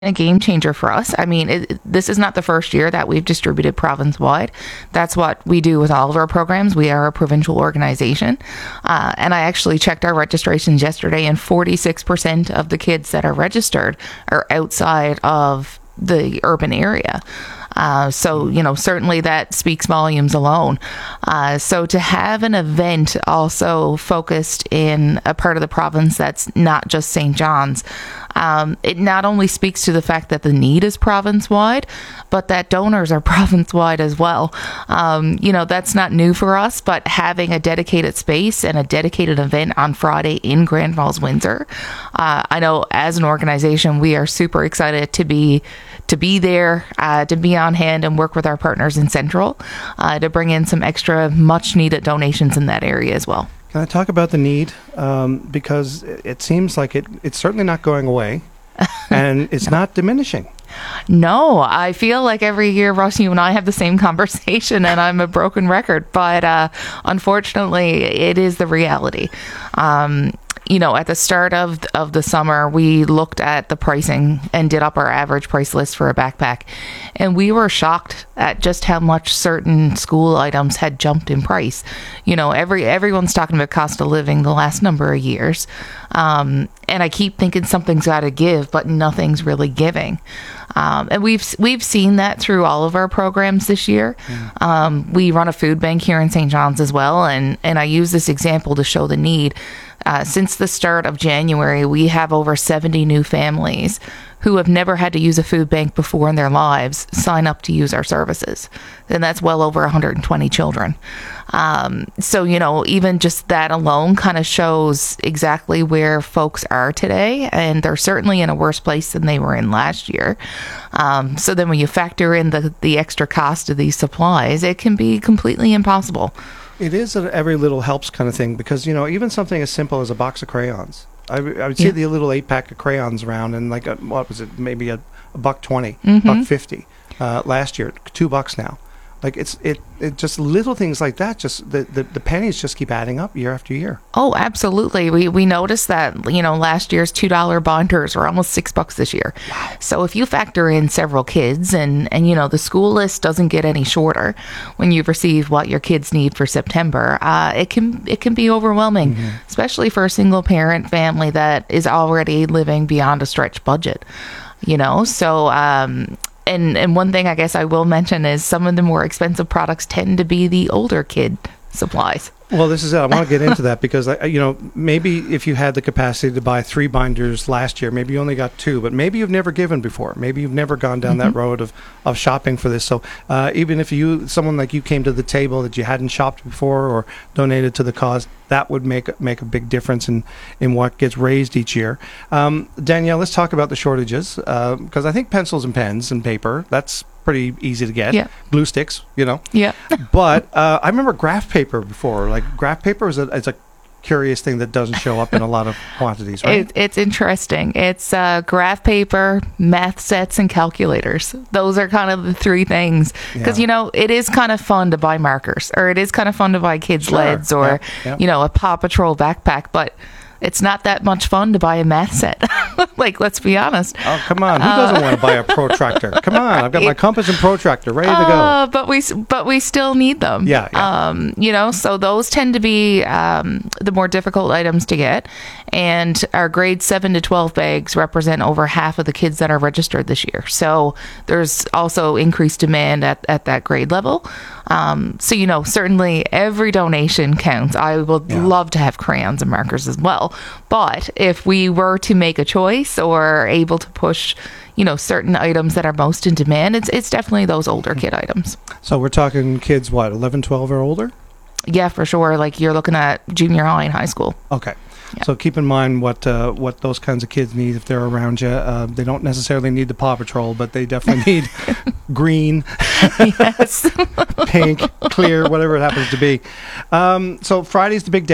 a game changer for us. I mean, this is not the first year that we've distributed province-wide. That's what we do with all of our programs. We are a provincial organization. And I actually checked our registrations yesterday, and 46% of the kids that are registered are outside of the urban area. So, certainly that speaks volumes alone. So to have an event also focused in a part of the province that's not just St. John's, it not only speaks to the fact that the need is province-wide, but that donors are province-wide as well. That's not new for us, but having a dedicated space and a dedicated event on Friday in Grand Falls, Windsor, I know as an organization, we are super excited to be there, to be on hand and work with our partners in Central to bring in some extra much-needed donations in that area as well. Can I talk about the need? Because it seems like it's certainly not going away, and it's not diminishing. No, I feel like every year, Ross, you and I have the same conversation, and I'm a broken record. But unfortunately, it is the reality. At the start of the summer, we looked at the pricing and did up our average price list for a backpack. And we were shocked at just how much certain school items had jumped in price. Everyone's talking about cost of living the last number of years. And I keep thinking something's got to give, but nothing's really giving. And we've seen that through all of our programs this year. We run a food bank here in St. John's as well. And I use this example to show the need. Since the start of January, we have over 70 new families who have never had to use a food bank before in their lives sign up to use our services. And that's well over 120 children. So, even just that alone kind of shows exactly where folks are today. And they're certainly in a worse place than they were in last year. So then when you factor in the extra cost of these supplies, it can be completely impossible. It is an every little helps kind of thing because, even something as simple as a box of crayons. I would see the little 8-pack of crayons around and what was it, maybe a $1.20, $1.50 last year, $2 now. Like it just little things like that. Just the pennies just keep adding up year after year. Oh, absolutely. We noticed that last year's $2 binders are almost $6 this year. Wow. So if you factor in several kids and the school list doesn't get any shorter when you receive what your kids need for September, it can be overwhelming, especially for a single parent family that is already living beyond a stretched budget. So. And one thing I guess I will mention is some of the more expensive products tend to be the older kid supplies. Well, this is it. I want to get into that because, maybe if you had the capacity to buy 3 binders last year, maybe you only got 2, but maybe you've never given before. Maybe you've never gone down that road of shopping for this. So even if someone like you came to the table that you hadn't shopped before or donated to the cause, that would make a big difference in what gets raised each year. Danielle, let's talk about the shortages because I think pencils and pens and paper, that's pretty easy to get. Yeah. Glue sticks, Yeah. But I remember graph paper before. Like graph paper is a curious thing that doesn't show up in a lot of quantities, right? It's interesting. It's graph paper, math sets, and calculators. Those are kind of the 3 things. Because, it is kind of fun to buy markers, or it is kind of fun to buy kids' leads, or, a Paw Patrol backpack. But it's not that much fun to buy a math set. Let's be honest. Oh, come on. Who doesn't want to buy a protractor? Come on. I've got my compass and protractor ready to go. But we still need them. Yeah. So those tend to be the more difficult items to get. And our grade 7 to 12 bags represent over half of the kids that are registered this year. So there's also increased demand at that grade level. So, certainly every donation counts. I would love to have crayons and markers as well. But if we were to make a choice or able to push, certain items that are most in demand, it's definitely those older kid items. So we're talking kids, 11, 12 or older? Yeah, for sure. You're looking at junior high and high school. Okay. Yeah. So keep in mind what those kinds of kids need if they're around you. They don't necessarily need the Paw Patrol, but they definitely need green, yes, pink, clear, whatever it happens to be. So Friday's the big day.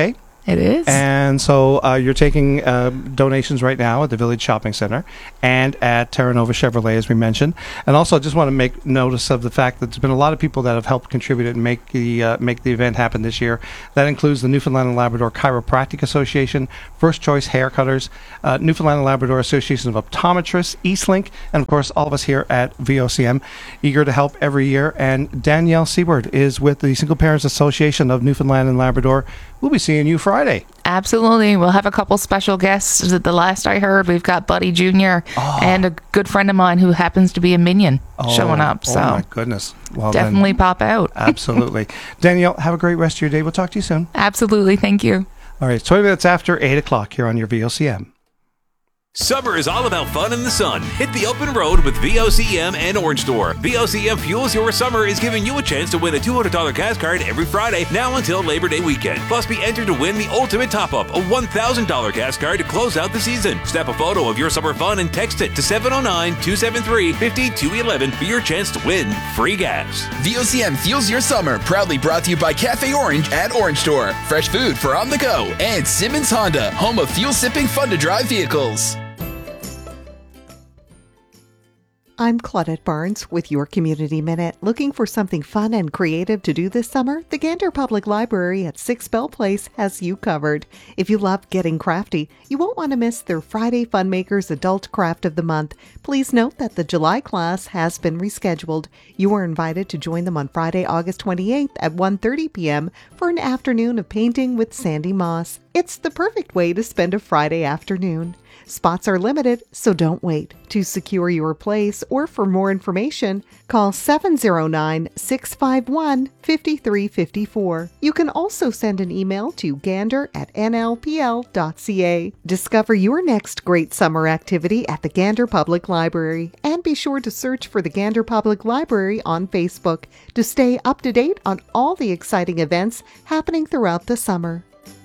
It is. And so you're taking donations right now at the Village Shopping Center and at Terra Nova Chevrolet, as we mentioned. And also, I just want to make notice of the fact that there's been a lot of people that have helped contribute and make the event happen this year. That includes the Newfoundland and Labrador Chiropractic Association, First Choice Hair Cutters, Newfoundland and Labrador Association of Optometrists, Eastlink, and of course all of us here at VOCM, eager to help every year. And Danielle Seward is with the Single Parents Association of Newfoundland and Labrador. We'll be seeing you Friday. Absolutely. We'll have a couple special guests. The last I heard, we've got Buddy Jr. and a good friend of mine who happens to be a Minion showing up. So oh my goodness. Well, definitely pop out. Absolutely. Danielle, have a great rest of your day. We'll talk to you soon. Absolutely. Thank you. All right. 20 minutes after 8 o'clock here on your VOCM. Summer is all about fun in the sun. Hit the open road with VOCM and Orange Store. VOCM Fuels Your Summer is giving you a chance to win a $200 gas card every Friday now until Labor Day weekend. Plus, be entered to win the ultimate top-up, a $1,000 gas card to close out the season. Snap a photo of your summer fun and text it to 709-273-5211 for your chance to win free gas. VOCM Fuels Your Summer, proudly brought to you by Cafe Orange at Orange Store. Fresh food for on the go. And Simmons Honda, home of fuel-sipping, fun-to-drive vehicles. I'm Claudette Barnes with your Community Minute. Looking for something fun and creative to do this summer? The Gander Public Library at 6 Bell Place has you covered. If you love getting crafty, you won't want to miss their Friday Funmakers Adult Craft of the Month. Please note that the July class has been rescheduled. You are invited to join them on Friday, August 28th at 1:30 p.m. for an afternoon of painting with Sandy Moss. It's the perfect way to spend a Friday afternoon. Spots are limited, so don't wait. To secure your place or for more information, call 709-651-5354. You can also send an email to gander@nlpl.ca. Discover your next great summer activity at the Gander Public Library, and be sure to search for the Gander Public Library on Facebook to stay up to date on all the exciting events happening throughout the summer.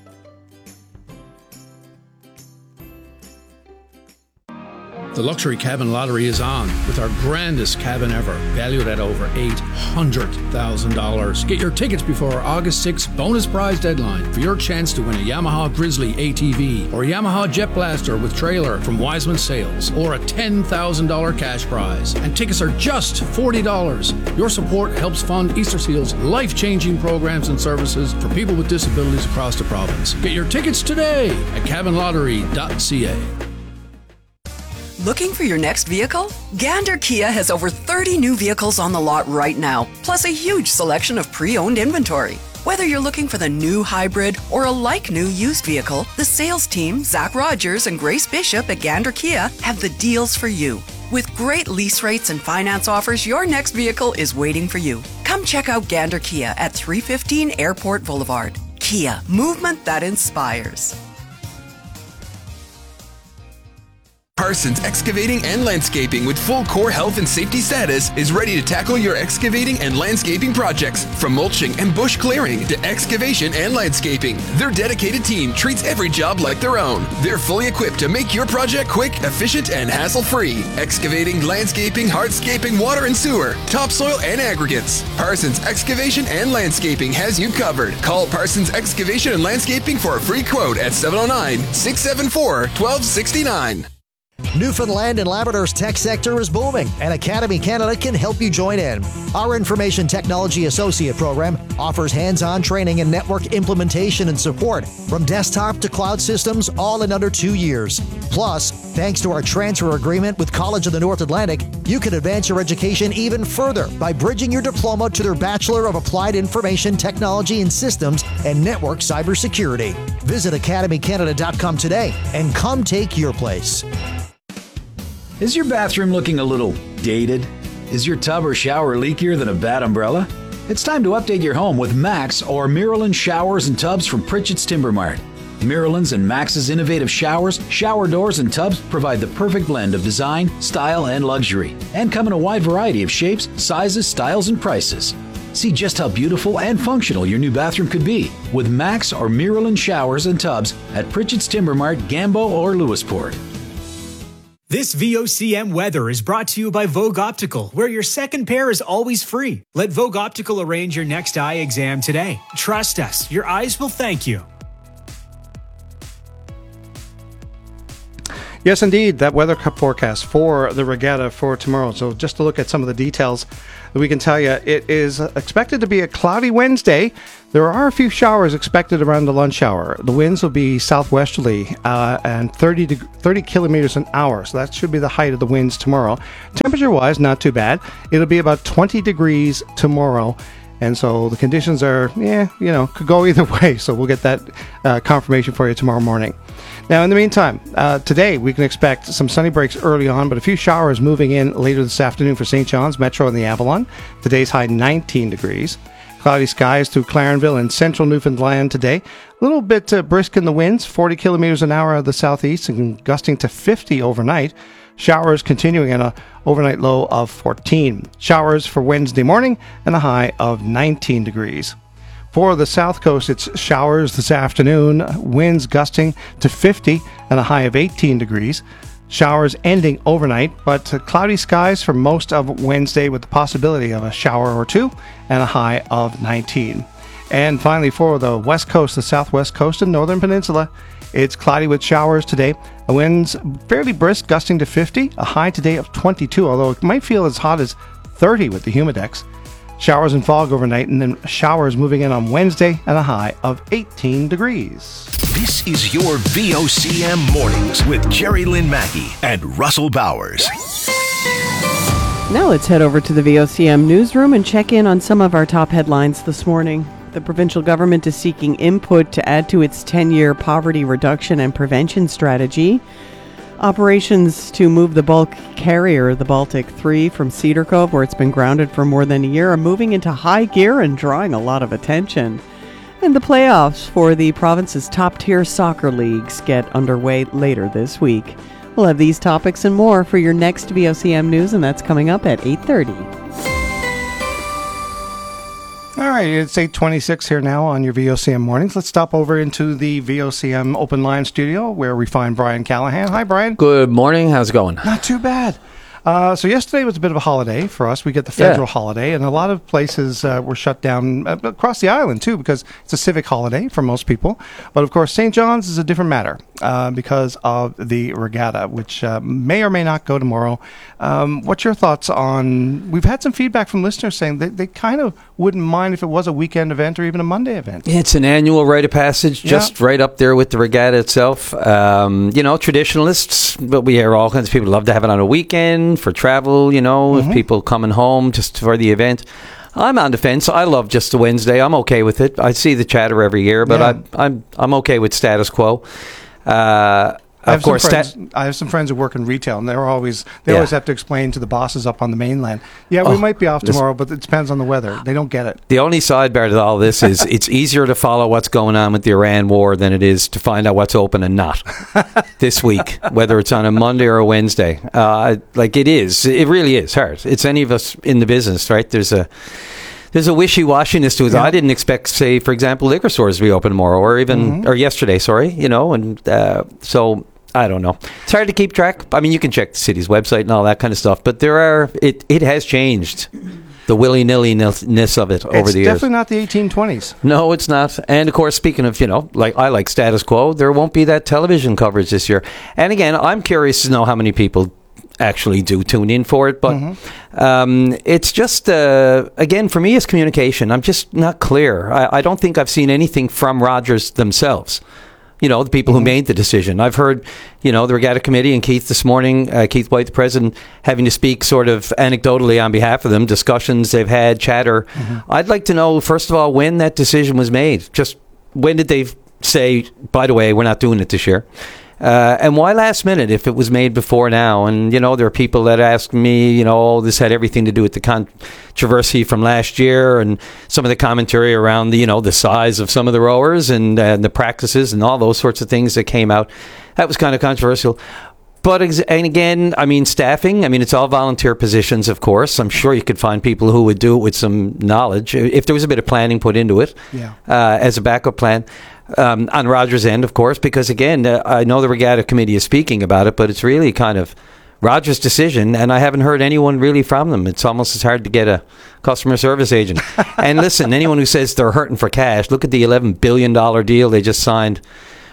The Luxury Cabin Lottery is on with our grandest cabin ever, valued at over $800,000. Get your tickets before our August 6th bonus prize deadline for your chance to win a Yamaha Grizzly ATV or a Yamaha Jet Blaster with trailer from Wiseman Sales, or a $10,000 cash prize. And tickets are just $40. Your support helps fund Easterseal's life-changing programs and services for people with disabilities across the province. Get your tickets today at cabinlottery.ca. Looking for your next vehicle? Gander Kia has over 30 new vehicles on the lot right now, plus a huge selection of pre-owned inventory. Whether you're looking for the new hybrid or a like-new used vehicle, the sales team, Zach Rogers and Grace Bishop at Gander Kia, have the deals for you. With great lease rates and finance offers, your next vehicle is waiting for you. Come check out Gander Kia at 315 Airport Boulevard. Kia, movement that inspires. Parsons Excavating and Landscaping, with full core health and safety status, is ready to tackle your excavating and landscaping projects. From mulching and bush clearing to excavation and landscaping, their dedicated team treats every job like their own. They're fully equipped to make your project quick, efficient, and hassle-free. Excavating, landscaping, hardscaping, water and sewer, topsoil, and aggregates. Parsons Excavation and Landscaping has you covered. Call Parsons Excavation and Landscaping for a free quote at 709-674-1269. Newfoundland and Labrador's tech sector is booming, and Academy Canada can help you join in. Our Information Technology Associate program offers hands-on training in network implementation and support, from desktop to cloud systems, all in under 2 years. Plus, thanks to our transfer agreement with College of the North Atlantic, you can advance your education even further by bridging your diploma to their Bachelor of Applied Information Technology and Systems and Network Cybersecurity. Visit academycanada.com today and come take your place. Is your bathroom looking a little dated? Is your tub or shower leakier than a bad umbrella? It's time to update your home with Max or Miralyn showers and tubs from Pritchett's Timber Mart. Miralyn's and Max's innovative showers, shower doors, and tubs provide the perfect blend of design, style, and luxury, and come in a wide variety of shapes, sizes, styles, and prices. See just how beautiful and functional your new bathroom could be with Max or Miralyn showers and tubs at Pritchett's Timber Mart, Gambo, or Lewisport. This VOCM weather is brought to you by Vogue Optical, where your second pair is always free. Let Vogue Optical arrange your next eye exam today. Trust us, your eyes will thank you. Yes, indeed. That weather forecast for the regatta for tomorrow. So just to look at some of the details that we can tell you, it is expected to be a cloudy Wednesday. There are a few showers expected around the lunch hour. The winds will be southwesterly and 30 kilometers an hour. So that should be the height of the winds tomorrow. Temperature-wise, not too bad. It'll be about 20 degrees tomorrow. And so the conditions are, could go either way. So we'll get that confirmation for you tomorrow morning. Now, in the meantime, today we can expect some sunny breaks early on, but a few showers moving in later this afternoon for St. John's, Metro, and the Avalon. Today's high 19 degrees. Cloudy skies through Clarenville and central Newfoundland today. A little bit brisk in the winds, 40 kilometers an hour out of the southeast and gusting to 50 overnight. Showers continuing at an overnight low of 14. Showers for Wednesday morning and a high of 19 degrees. For the south coast, it's showers this afternoon, winds gusting to 50 and a high of 18 degrees. Showers ending overnight, but cloudy skies for most of Wednesday with the possibility of a shower or two and a high of 19. And finally, for the west coast, the southwest coast and northern peninsula, it's cloudy with showers today. The winds fairly brisk, gusting to 50, a high today of 22, although it might feel as hot as 30 with the humidex. Showers and fog overnight, and then showers moving in on Wednesday and a high of 18 degrees. This is your VOCM Mornings with Jerry Lynn Mackey and Russell Bowers. Now let's head over to the VOCM newsroom and check in on some of our top headlines this morning. The provincial government is seeking input to add to its 10-year poverty reduction and prevention strategy. Operations to move the bulk carrier, the Baltic 3, from Cedar Cove, where it's been grounded for more than a year, are moving into high gear and drawing a lot of attention. And the playoffs for the province's top-tier soccer leagues get underway later this week. We'll have these topics and more for your next VOCM News, and that's coming up at 8:30. All right, it's 8:26 here now on your VOCM Mornings. Let's stop over into the VOCM Open Line studio where we find Brian Callahan. Hi, Brian. Good morning. How's it going? Not too bad. So yesterday was a bit of a holiday for us. We get the federal holiday, and a lot of places were shut down across the island, too, because it's a civic holiday for most people. But, of course, St. John's is a different matter because of the regatta, which may or may not go tomorrow. What's your thoughts on... We've had some feedback from listeners saying they kind of wouldn't mind if it was a weekend event or even a Monday event. It's an annual rite of passage, just right up there with the regatta itself. Traditionalists, but we hear all kinds of people love to have it on a weekend for travel, if people coming home just for the event. I'm on the fence. I love just a Wednesday. I'm okay with it. I see the chatter every year, but I'm okay with status quo. I have some friends who work in retail, and they always have to explain to the bosses up on the mainland, we might be off tomorrow, but it depends on the weather. They don't get it. The only sidebar to all this is it's easier to follow what's going on with the Iran war than it is to find out what's open and not this week, whether it's on a Monday or a Wednesday. It is. It really is hard. It's any of us in the business, right? There's a wishy-washiness to it. I didn't expect, say, for example, liquor stores to be open tomorrow or even or yesterday, so I don't know. It's hard to keep track. I mean, you can check the city's website and all that kind of stuff, but it has changed the willy-nilly-ness of it over the years. It's definitely not the 1820s. No, it's not. And of course, speaking of, I like status quo, there won't be that television coverage this year. And again, I'm curious to know how many people actually do tune in for it, but it's just again, for me, it's communication. I'm just not clear. I don't think I've seen anything from Rogers themselves, the people who made the decision. I've heard the regatta committee and Keith this morning, Keith White, the president, having to speak sort of anecdotally on behalf of them, discussions they've had, chatter. I'd like to know, first of all, when that decision was made. Just when did they say, by the way, we're not doing it this year? And why last minute if it was made before now? And, there are people that ask me, this had everything to do with the controversy from last year and some of the commentary around the size of some of the rowers and the practices and all those sorts of things that came out. That was kind of controversial. But, and again, staffing, it's all volunteer positions, of course. I'm sure you could find people who would do it with some knowledge if there was a bit of planning put into it as a backup plan. On Rogers' end, of course, because, again, I know the regatta committee is speaking about it, but it's really kind of Rogers' decision, and I haven't heard anyone really from them. It's almost as hard to get a customer service agent. And listen, anyone who says they're hurting for cash, look at the $11 billion deal they just signed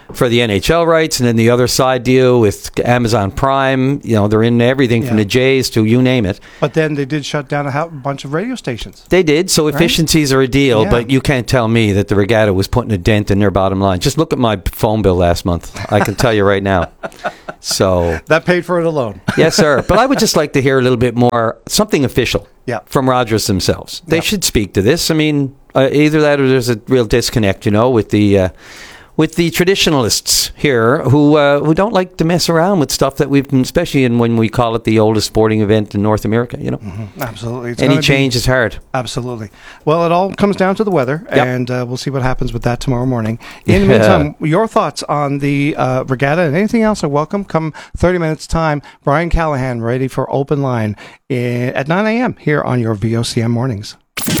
for the NHL rights, and then the other side deal with Amazon Prime. You know, they're in everything from the Jays to you name it. But then they did shut down a bunch of radio stations. They did, so efficiencies are a deal, Yeah. but you can't tell me that the Regatta was putting a dent in their bottom line. Just look at my phone bill last month. I can tell you right now. So that paid for it alone. Yes, sir. But I would just like to hear a little bit more, something official from Rogers themselves. They should speak to this. I mean, either that or there's a real disconnect, you know, with the traditionalists here who don't like to mess around with stuff that we've, especially when we call it the oldest sporting event in North America, you know. Mm-hmm. Absolutely. Any change is hard. Absolutely. Well, it all comes down to the weather, and we'll see what happens with that tomorrow morning. In the meantime, your thoughts on the regatta and anything else are welcome. Come 30 minutes time, Brian Callahan ready for Open Line at 9 a.m. here on your VOCM Mornings.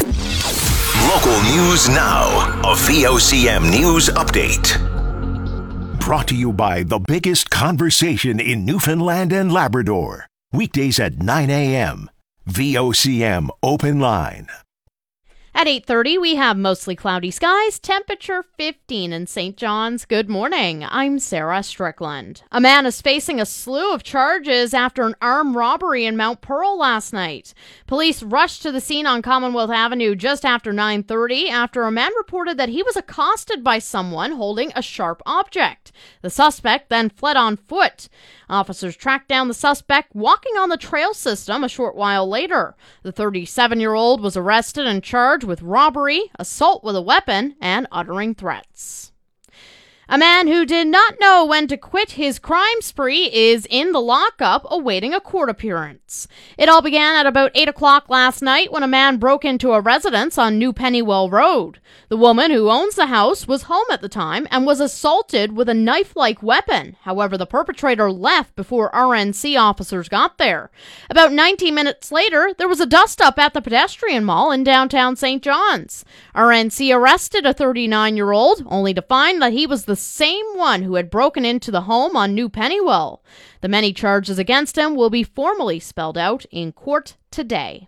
Local news now. A VOCM News Update. Brought to you by the biggest conversation in Newfoundland and Labrador. Weekdays at 9 a.m. VOCM Open Line. At 8:30, we have mostly cloudy skies, temperature 15 in St. John's. Good morning. I'm Sarah Strickland. A man is facing a slew of charges after an armed robbery in Mount Pearl last night. Police rushed to the scene on Commonwealth Avenue just after 9:30 after a man reported that he was accosted by someone holding a sharp object. The suspect then fled on foot. Officers tracked down the suspect walking on the trail system a short while later. The 37-year-old was arrested and charged with robbery, assault with a weapon, and uttering threats. A man who did not know when to quit his crime spree is in the lockup awaiting a court appearance. It all began at about 8 o'clock last night when a man broke into a residence on New Pennywell Road. The woman who owns the house was home at the time and was assaulted with a knife-like weapon. However, the perpetrator left before RNC officers got there. About 19 minutes later, there was a dust-up at the pedestrian mall in downtown St. John's. RNC arrested a 39-year-old, only to find that he was the same one who had broken into the home on New Pennywell. The many charges against him will be formally spelled out in court today.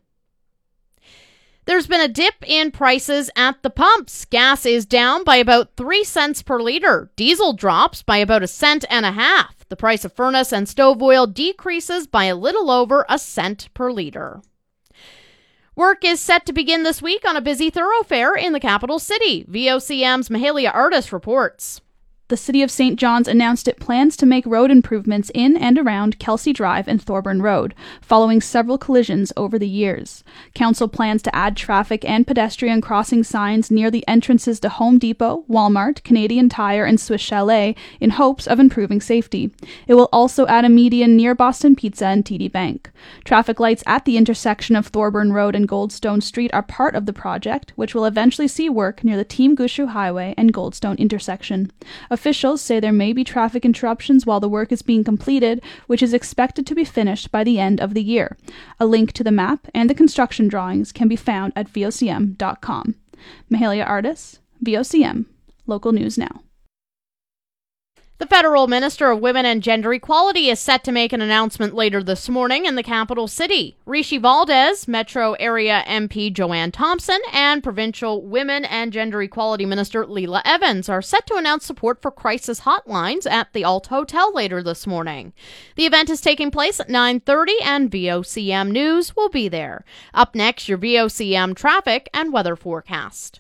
There's been a dip in prices at the pumps. Gas is down by about 3 cents per liter. Diesel drops by about 1.5 cents. The price of furnace and stove oil decreases by a little over 1 cent per liter. Work is set to begin this week on a busy thoroughfare in the capital city. VOCM's Mahalia Artis reports. The City of St. John's announced it plans to make road improvements in and around Kelsey Drive and Thorburn Road, following several collisions over the years. Council plans to add traffic and pedestrian crossing signs near the entrances to Home Depot, Walmart, Canadian Tire, and Swiss Chalet in hopes of improving safety. It will also add a median near Boston Pizza and TD Bank. Traffic lights at the intersection of Thorburn Road and Goldstone Street are part of the project, which will eventually see work near the Team Gushu Highway and Goldstone intersection. Officials say there may be traffic interruptions while the work is being completed, which is expected to be finished by the end of the year. A link to the map and the construction drawings can be found at vocm.com. Mahalia Artis, VOCM, Local News Now. The Federal Minister of Women and Gender Equality is set to make an announcement later this morning in the capital city. Rishi Valdez, Metro Area MP Joanne Thompson, and Provincial Women and Gender Equality Minister Leela Evans are set to announce support for crisis hotlines at the Alt Hotel later this morning. The event is taking place at 9:30 and VOCM News will be there. Up next, your VOCM traffic and weather forecast.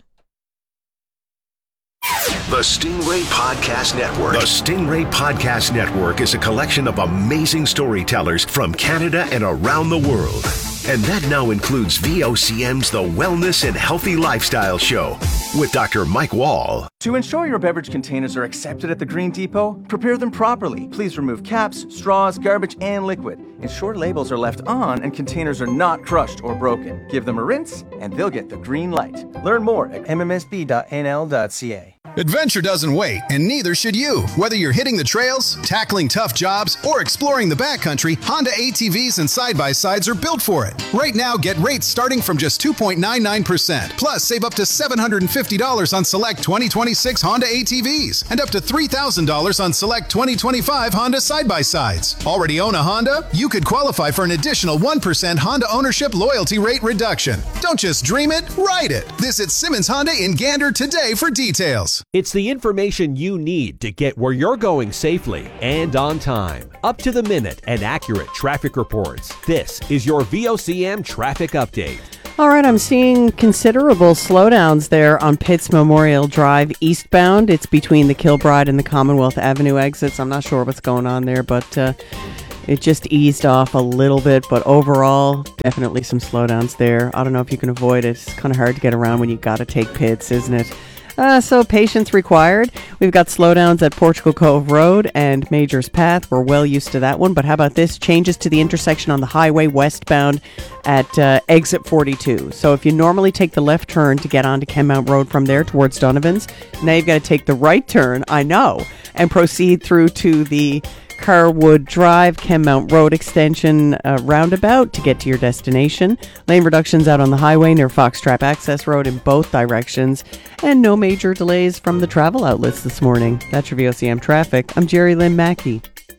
The Stingray Podcast Network. The Stingray Podcast Network is a collection of amazing storytellers from Canada and around the world. And that now includes VOCM's The Wellness and Healthy Lifestyle Show with Dr. Mike Wall. To ensure your beverage containers are accepted at the Green Depot, prepare them properly. Please remove caps, straws, garbage, and liquid. Ensure labels are left on and containers are not crushed or broken. Give them a rinse and they'll get the green light. Learn more at mmsb.nl.ca. Adventure doesn't wait, and neither should you. Whether you're hitting the trails, tackling tough jobs, or exploring the backcountry, Honda ATVs and side-by-sides are built for it. Right now, get rates starting from just 2.99%. Plus, save up to $750 on select 2026 Honda ATVs and up to $3,000 on select 2025 Honda side-by-sides. Already own a Honda? You could qualify for an additional 1% Honda ownership loyalty rate reduction. Don't just dream it, ride it. Visit Simmons Honda in Gander today for details. It's the information you need to get where you're going safely and on time. Up to the minute and accurate traffic reports. This is your VOCM traffic update. All right, I'm seeing considerable slowdowns there on Pitts Memorial Drive eastbound. It's between the Kilbride and the Commonwealth Avenue exits. I'm not sure what's going on there, but it just eased off a little bit. But overall, definitely some slowdowns there. I don't know if you can avoid it. It's kind of hard to get around when you got to take Pitts, isn't it? So patience required. We've got slowdowns at Portugal Cove Road and Majors Path. We're well used to that one. But how about this? Changes to the intersection on the highway westbound at exit 42. So if you normally take the left turn to get onto Kenmount Road from there towards Donovan's, now you've got to take the right turn, I know, and proceed through to the Carwood Drive, Kenmount Road extension roundabout to get to your destination. Lane reductions out on the highway near Foxtrap Access Road in both directions. And no major delays from the travel outlets this morning. That's your VOCM traffic. I'm Jerry Lynn Mackey.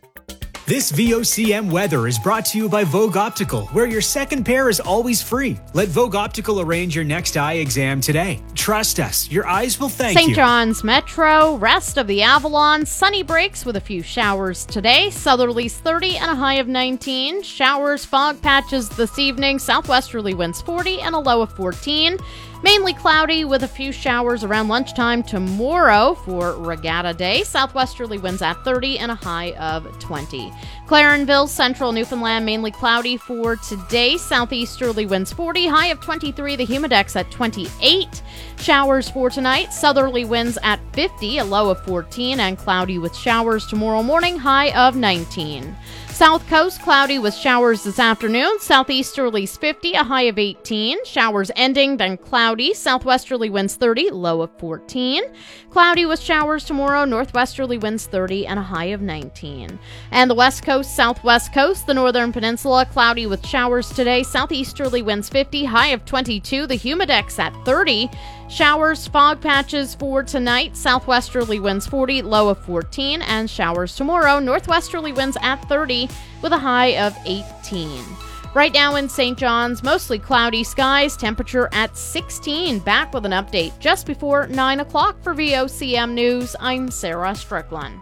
This VOCM weather is brought to you by Vogue Optical, where your second pair is always free. Let Vogue Optical arrange your next eye exam today. Trust us, your eyes will thank you. St. John's Metro, rest of the Avalon, sunny breaks with a few showers today. Southerlies 30 and a high of 19. Showers, fog patches this evening. Southwesterly winds 40 and a low of 14. Mainly cloudy with a few showers around lunchtime tomorrow for Regatta Day. Southwesterly winds at 30 and a high of 20. Clarenville, central Newfoundland, mainly cloudy for today. Southeasterly winds 40, high of 23. The Humidex at 28. Showers for tonight. Southerly winds at 50, a low of 14, and cloudy with showers tomorrow morning, high of 19. South Coast, cloudy with showers this afternoon. Southeasterlies 50, a high of 18. Showers ending, then cloudy. Southwesterly winds 30, low of 14. Cloudy with showers tomorrow. Northwesterly winds 30 and a high of 19. And the West Coast, Southwest Coast, the Northern Peninsula, cloudy with showers today. Southeasterly winds 50, high of 22. The Humidex at 30. Showers, fog patches for tonight. Southwesterly winds 40, low of 14. And showers tomorrow. Northwesterly winds at 30 with a high of 18. Right now in St. John's, mostly cloudy skies, temperature at 16. Back with an update just before 9 o'clock for VOCM News. I'm Sarah Strickland.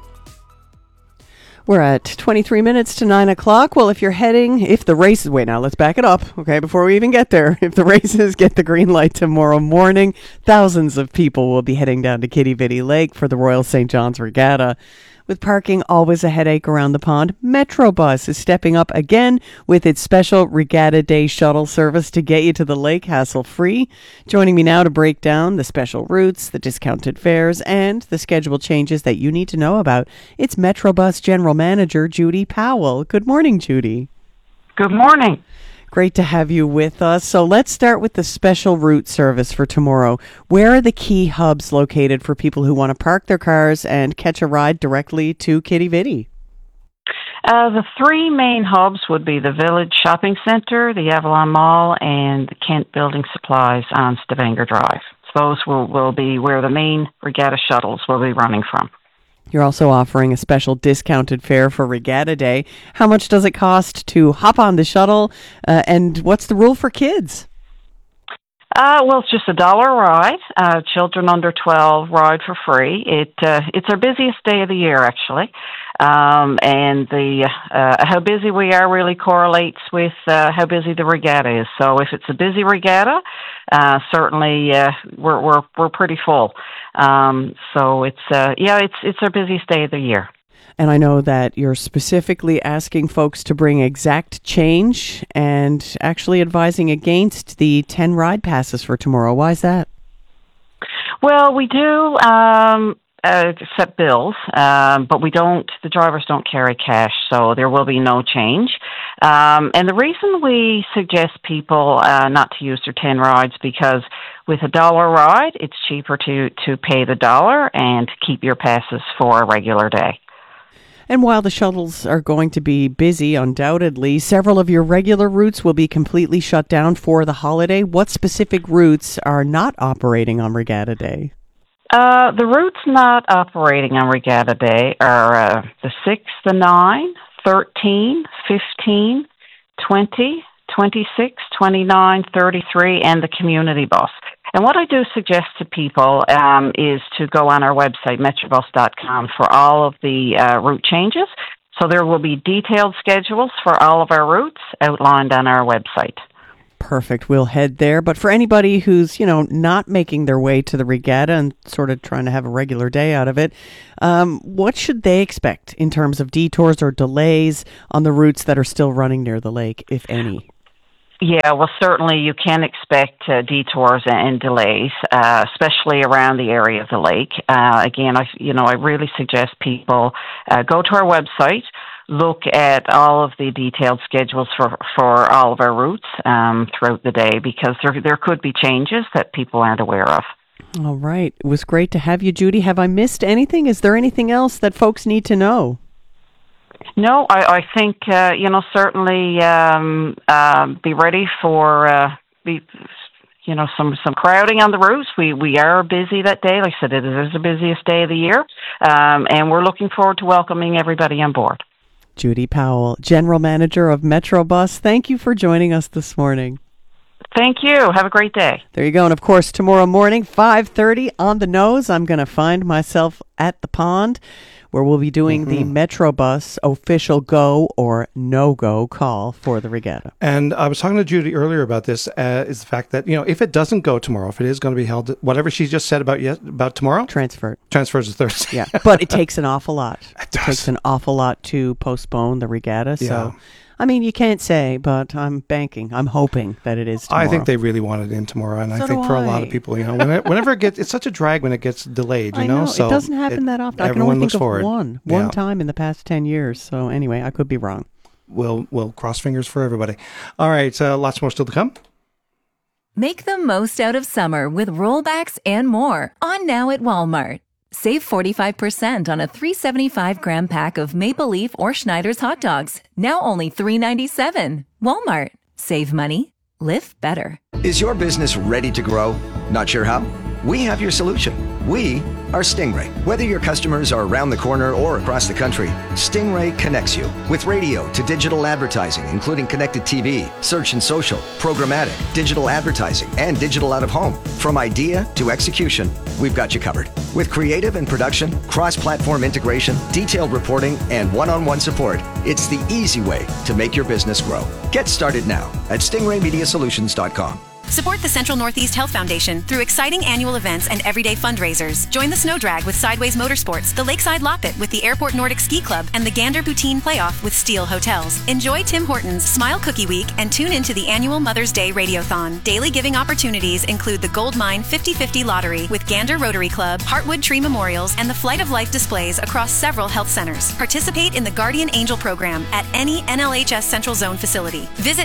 We're at 23 minutes to 9 o'clock. Well, if the races, wait now, let's back it up, okay, before we even get there. If the races get the green light tomorrow morning, thousands of people will be heading down to Kitty Vitty Lake for the Royal St. John's Regatta. With parking always a headache around the pond, Metrobus is stepping up again with its special Regatta Day shuttle service to get you to the lake hassle-free. Joining me now to break down the special routes, the discounted fares, and the schedule changes that you need to know about, it's Metrobus General Manager Judy Powell. Good morning, Judy. Good morning. Great to have you with us. So let's start with the special route service for tomorrow. Where are the key hubs located for people who want to park their cars and catch a ride directly to Kitty Vitty? The three main hubs would be the Village Shopping Center, the Avalon Mall, and the Kent Building Supplies on Stavanger Drive. So those will be where the main regatta shuttles will be running from. You're also offering a special discounted fare for Regatta Day. How much does it cost to hop on the shuttle, and what's the rule for kids? Well, it's just $1 ride. Children under 12 ride for free. It's our busiest day of the year, actually. And how busy we are really correlates with how busy the regatta is. So if it's a busy regatta, certainly we're pretty full. So it's our busiest day of the year. And I know that you're specifically asking folks to bring exact change and actually advising against the 10 ride passes for tomorrow. Why is that? Well, we do accept bills, but the drivers don't carry cash, so there will be no change. And the reason we suggest people not to use their 10 rides, because with $1 ride, it's cheaper to pay the $1 and to keep your passes for a regular day. And while the shuttles are going to be busy, undoubtedly, several of your regular routes will be completely shut down for the holiday. What specific routes are not operating on Regatta Day? The routes not operating on Regatta Day are the 6, the 9, 13, 15, 20, 26, 29, 33, and the community bus. And what I do suggest to people is to go on our website, metrobus.com, for all of the route changes. So there will be detailed schedules for all of our routes outlined on our website. Perfect. We'll head there. But for anybody who's, not making their way to the regatta and sort of trying to have a regular day out of it, what should they expect in terms of detours or delays on the routes that are still running near the lake, if any? Yeah, well, certainly you can expect detours and delays, especially around the area of the lake. Again, I really suggest people go to our website, look at all of the detailed schedules for all of our routes throughout the day, because there could be changes that people aren't aware of. All right. It was great to have you, Judy. Have I missed anything? Is there anything else that folks need to know? No, I think, certainly be ready for some crowding on the routes. We are busy that day. Like I said, it is the busiest day of the year, and we're looking forward to welcoming everybody on board. Judy Powell, General Manager of Metrobus, thank you for joining us this morning. Thank you. Have a great day. There you go. And of course, tomorrow morning, 5:30 on the nose, I'm going to find myself at the pond where we'll be doing the Metrobus official go or no-go call for the regatta. And I was talking to Judy earlier about this, is the fact that, if it doesn't go tomorrow, if it is going to be held, whatever she just said about tomorrow? Transfers to Thursday. Yeah, but it takes an awful lot. It takes an awful lot to postpone the regatta, so... Yeah. I mean, you can't say, but I'm hoping that it is tomorrow. I think they really want it in tomorrow, and So I think do for a I. lot of people, whenever it's such a drag when it gets delayed, I know. So it doesn't happen that often. I can everyone only looks think of forward. one time in the past 10 years. So anyway, I could be wrong. We'll cross fingers for everybody. All right, lots more still to come. Make the most out of summer with rollbacks and more on now at Walmart. Save 45% on a 375-gram pack of Maple Leaf or Schneider's hot dogs, now only $3.97. Walmart. Save money. Live better. Is your business ready to grow? Not sure how? We have your solution. We are Stingray. Whether your customers are around the corner or across the country, Stingray connects you with radio to digital advertising, including connected TV, search and social, programmatic, digital advertising, and digital out of home. From idea to execution, we've got you covered. With creative and production, cross-platform integration, detailed reporting, and one-on-one support, it's the easy way to make your business grow. Get started now at stingraymediasolutions.com. Support the Central Northeast Health Foundation through exciting annual events and everyday fundraisers. Join the Snow Drag with Sideways Motorsports, the Lakeside Loppet with the Airport Nordic Ski Club, and the Gander Poutine Playoff with Steel Hotels. Enjoy Tim Hortons Smile Cookie Week and tune into the annual Mother's Day Radiothon. Daily giving opportunities include the Gold Mine 50/50 Lottery with Gander Rotary Club, Heartwood Tree Memorials, and the Flight of Life displays across several health centers. Participate in the Guardian Angel program at any NLHS Central Zone facility. Visit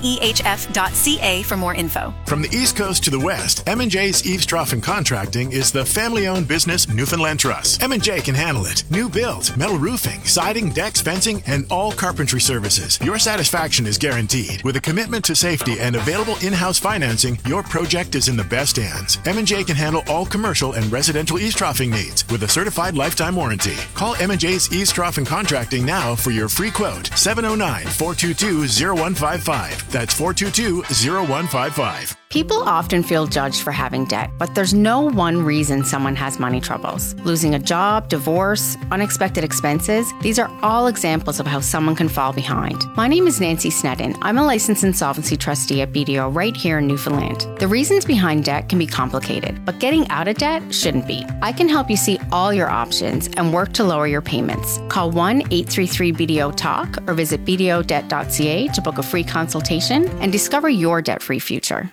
cnehf.ca for more info. From the East Coast to the West, M&J's Eaves Trough and Contracting is the family-owned business Newfoundland Trust. M&J can handle it. New build, metal roofing, siding, decks, fencing, and all carpentry services. Your satisfaction is guaranteed. With a commitment to safety and available in-house financing, your project is in the best hands. M&J can handle all commercial and residential eaves troughing needs with a certified lifetime warranty. Call M&J's Eaves Trough and Contracting now for your free quote. 709-422-0155. That's 422-0155. People often feel judged for having debt, but there's no one reason someone has money troubles. Losing a job, divorce, unexpected expenses, these are all examples of how someone can fall behind. My name is Nancy Sneddon. I'm a licensed insolvency trustee at BDO right here in Newfoundland. The reasons behind debt can be complicated, but getting out of debt shouldn't be. I can help you see all your options and work to lower your payments. Call 1-833-BDO-TALK or visit bdodebt.ca to book a free consultation and discover your debt-free future.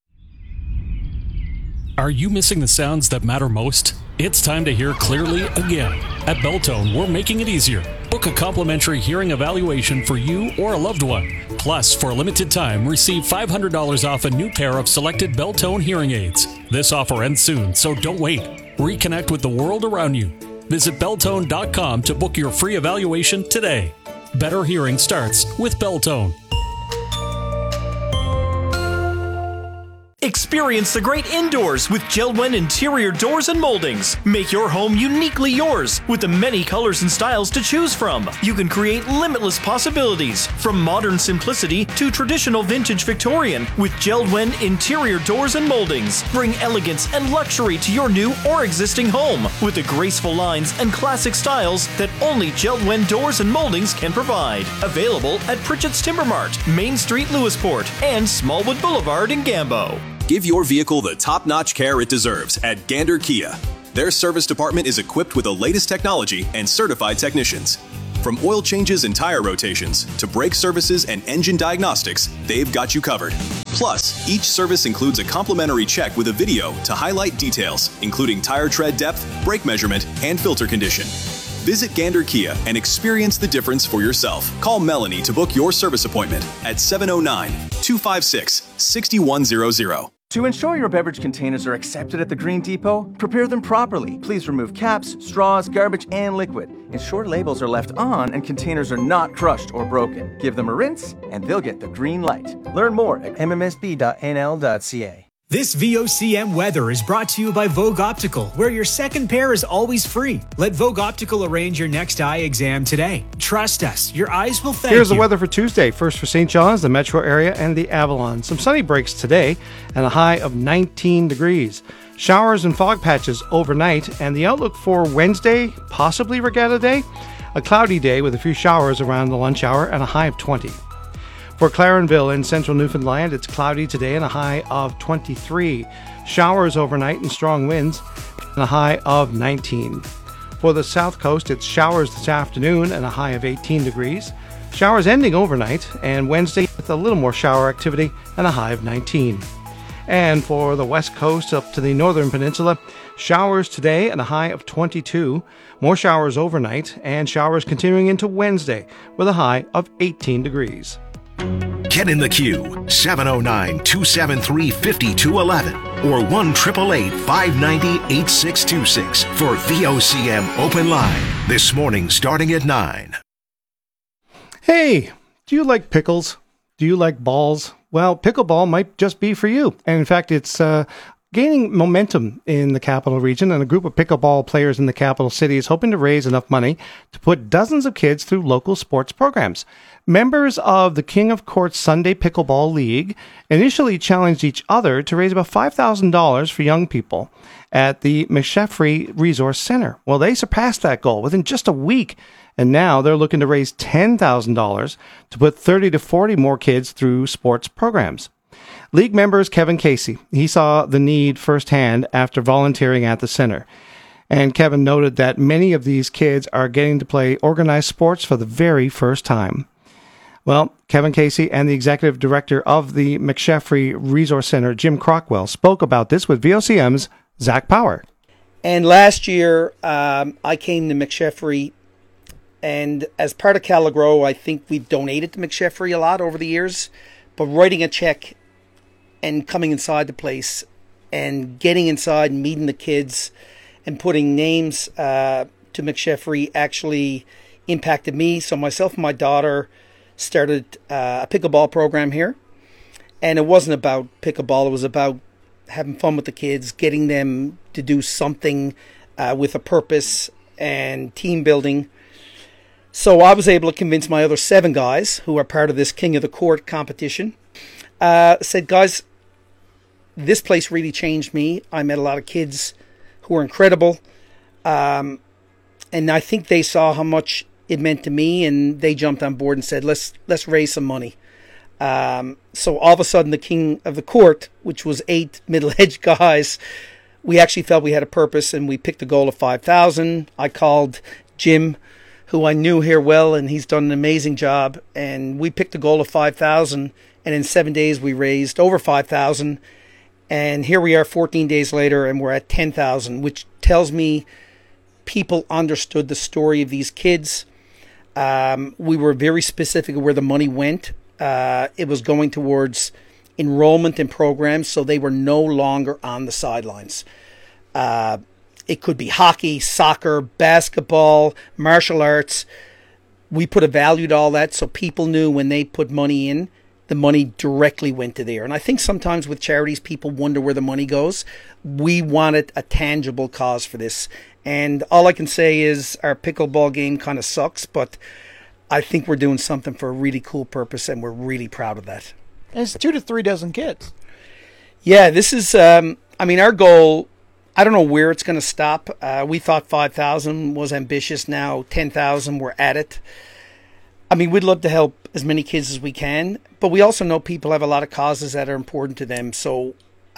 Are you missing the sounds that matter most? It's time to hear clearly again. At Belltone, we're making it easier. Book a complimentary hearing evaluation for you or a loved one. Plus, for a limited time, receive $500 off a new pair of selected Belltone hearing aids. This offer ends soon, so don't wait. Reconnect with the world around you. Visit Belltone.com to book your free evaluation today. Better hearing starts with Belltone. Experience the great indoors with JELD-WEN interior doors and moldings. Make your home uniquely yours with the many colors and styles to choose from. You can create limitless possibilities from modern simplicity to traditional vintage Victorian with JELD-WEN interior doors and moldings. Bring elegance and luxury to your new or existing home with the graceful lines and classic styles that only JELD-WEN doors and moldings can provide. Available at Pritchett's Timber Mart, Main Street, Lewisport, and Smallwood Boulevard in Gambo. Give your vehicle the top-notch care it deserves at Gander Kia. Their service department is equipped with the latest technology and certified technicians. From oil changes and tire rotations to brake services and engine diagnostics, they've got you covered. Plus, each service includes a complimentary check with a video to highlight details, including tire tread depth, brake measurement, and filter condition. Visit Gander Kia and experience the difference for yourself. Call Melanie to book your service appointment at 709-256-6100. To ensure your beverage containers are accepted at the Green Depot, prepare them properly. Please remove caps, straws, garbage, and liquid. Ensure labels are left on and containers are not crushed or broken. Give them a rinse and they'll get the green light. Learn more at mmsb.nl.ca. This VOCM weather is brought to you by Vogue Optical, where your second pair is always free. Let Vogue Optical arrange your next eye exam today. Trust us, your eyes will thank you. Here's the weather for Tuesday. First for St. John's, the metro area, and the Avalon. Some sunny breaks today and a high of 19 degrees. Showers and fog patches overnight, and the outlook for Wednesday, possibly Regatta Day, a cloudy day with a few showers around the lunch hour and a high of 20. For Clarenville in central Newfoundland, it's cloudy today and a high of 23. Showers overnight and strong winds and a high of 19. For the south coast, it's showers this afternoon and a high of 18 degrees. Showers ending overnight and Wednesday with a little more shower activity and a high of 19. And for the west coast up to the northern peninsula, showers today and a high of 22. More showers overnight and showers continuing into Wednesday with a high of 18 degrees. Get in the queue, 709-273-5211 or 1-888-590-8626 for VOCM Open Line. This morning starting at 9. Hey, do you like pickles? Do you like balls? Well, pickleball might just be for you. And in fact, it's gaining momentum in the capital region, and a group of pickleball players in the capital city is hoping to raise enough money to put dozens of kids through local sports programs. Members of the King of Courts Sunday Pickleball League initially challenged each other to raise about $5,000 for young people at the McSheffrey Resource Center. Well, they surpassed that goal within just a week, and now they're looking to raise $10,000 to put 30 to 40 more kids through sports programs. League member is Kevin Casey. He saw the need firsthand after volunteering at the center. And Kevin noted that many of these kids are getting to play organized sports for the very first time. Well, Kevin Casey and the executive director of the McSheffrey Resource Center, Jim Crockwell, spoke about this with VOCM's Zach Power. And last year, I came to McSheffrey, and as part of Caligrow, I think we've donated to McSheffrey a lot over the years. But writing a check and coming inside the place and getting inside and meeting the kids and putting names to McSheffrey actually impacted me. So myself and my daughter started a pickleball program here. And it wasn't about pickleball. It was about having fun with the kids, getting them to do something with a purpose and team building. So I was able to convince my other 7 guys who are part of this King of the Court competition. Said, guys, this place really changed me. I met a lot of kids who were incredible. And I think they saw how much it meant to me, and they jumped on board and said, let's raise some money. So all of a sudden, the King of the Court, which was 8 middle-aged guys, we actually felt we had a purpose, and we picked a goal of $5,000. I called Jim, who I knew here well, and he's done an amazing job. And we picked a goal of $5,000, and in 7 days we raised over $5,000. And here we are 14 days later, and we're at $10,000, which tells me people understood the story of these kids. We were very specific of where the money went. It was going towards enrollment in programs, so they were no longer on the sidelines. It could be hockey, soccer, basketball, martial arts. We put a value to all that, so people knew when they put money in, the money directly went to there. And I think sometimes with charities, people wonder where the money goes. We wanted a tangible cause for this. And all I can say is our pickleball game kind of sucks, but I think we're doing something for a really cool purpose, and we're really proud of that. And it's 2 to 3 dozen kids. Yeah, this is, our goal, I don't know where it's going to stop. We thought 5,000 was ambitious. Now 10,000, we're at it. I mean, we'd love to help as many kids as we can, but we also know people have a lot of causes that are important to them. So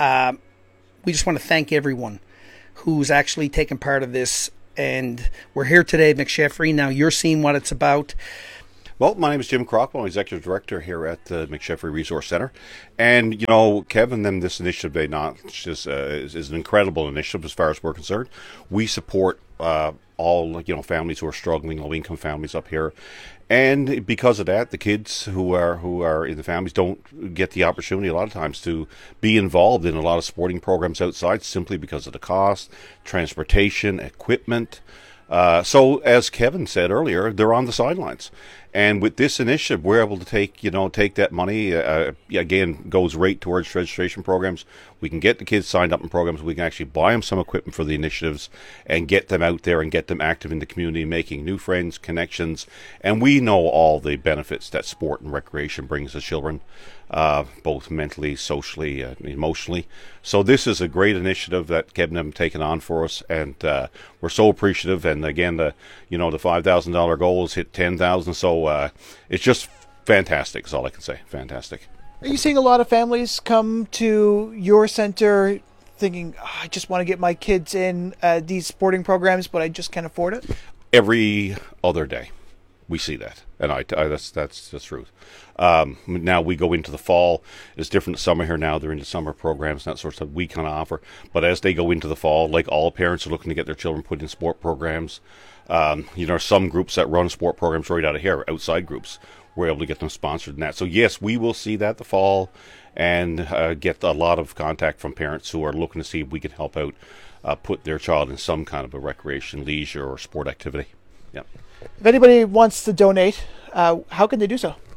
we just want to thank everyone who's actually taken part of this. And we're here today at McSheffrey. Now you're seeing what it's about. Well, my name is Jim Crockwell. I'm Executive Director here at the McSheffrey Resource Center. And, Kevin, this initiative they launched is an incredible initiative as far as we're concerned. We support all, families who are struggling, low-income families up here. And because of that, the kids who are in the families don't get the opportunity a lot of times to be involved in a lot of sporting programs outside simply because of the cost, transportation, equipment. So as Kevin said earlier, they're on the sidelines. And with this initiative, we're able to take that money, again, goes right towards registration programs. We can get the kids signed up in programs. We can actually buy them some equipment for the initiatives and get them out there and get them active in the community, making new friends, connections. And we know all the benefits that sport and recreation brings to children, both mentally, socially, emotionally. So this is a great initiative that Kevin have taken on for us, and we're so appreciative. And again, the $5,000 goal is hit 10,000. So it's just fantastic. Is all I can say. Fantastic. Are you seeing a lot of families come to your center thinking, I just want to get my kids in these sporting programs, but I just can't afford it? Every other day we see that, and that's the truth. Now we go into the fall. It's different summer here now. They're into summer programs and that sort of stuff we kind of offer. But as they go into the fall, like all parents are looking to get their children put in sport programs. Some groups that run sport programs right out of here, outside groups, we're able to get them sponsored in that. So yes, we will see that the fall and get a lot of contact from parents who are looking to see if we can help out put their child in some kind of a recreation, leisure, or sport activity. Yeah. If anybody wants to donate, how can they do so?